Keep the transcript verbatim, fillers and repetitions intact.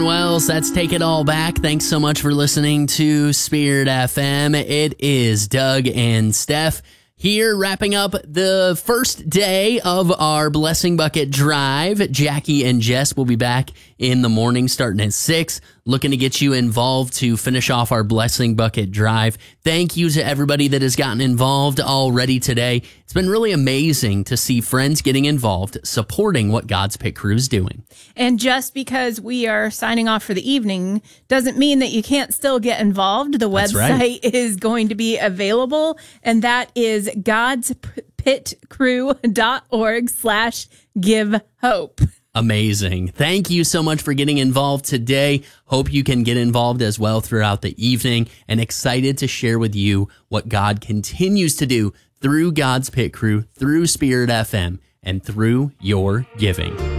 Wells, that's Take It All Back. Thanks so much for listening to Spirit F M. It is Doug and Steph here wrapping up the first day of our Blessing Bucket Drive. Jackie and Jess will be back in the morning starting at six, looking to get you involved to finish off our Blessing Bucket Drive. Thank you to everybody that has gotten involved already today. It's been really amazing to see friends getting involved, supporting what God's Pit Crew is doing. And just because we are signing off for the evening doesn't mean that you can't still get involved. The That's website right. is going to be available, and that is godspitcrew.org slash give hope. Amazing. Thank you so much for getting involved today. Hope you can get involved as well throughout the evening, and excited to share with you what God continues to do through God's Pit Crew, through Spirit F M, and through your giving.